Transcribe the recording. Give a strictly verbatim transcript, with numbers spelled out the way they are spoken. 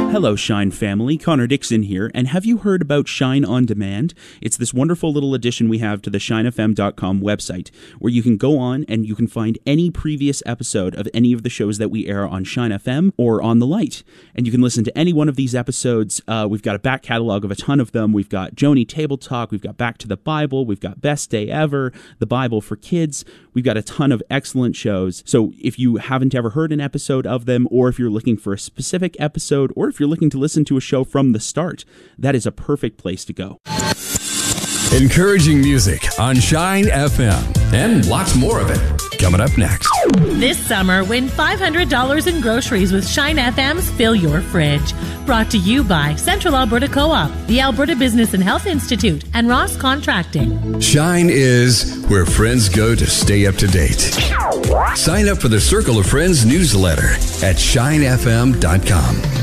Hello, Shine family. Connor Dixon here, and have you heard about Shine On Demand? It's this wonderful little addition we have to the shine f m dot com website, where you can go on and you can find any previous episode of any of the shows that we air on Shine F M or on The Light. And you can listen to any one of these episodes. Uh, we've got a back catalog of a ton of them. We've got Joni Table Talk, we've got Back to the Bible, we've got Best Day Ever, The Bible for Kids. We've got a ton of excellent shows. So if you haven't ever heard an episode of them, or if you're looking for a specific episode, or if you're looking to listen to a show from the start, that is a perfect place to go. Encouraging music on Shine F M, and lots more of it coming up next. This summer, win five hundred dollars in groceries with Shine F M's Fill Your Fridge. Brought to you by Central Alberta Co-op, the Alberta Business and Health Institute, and Ross Contracting. Shine is where friends go to stay up to date. Sign up for the Circle of Friends newsletter at shine f m dot com.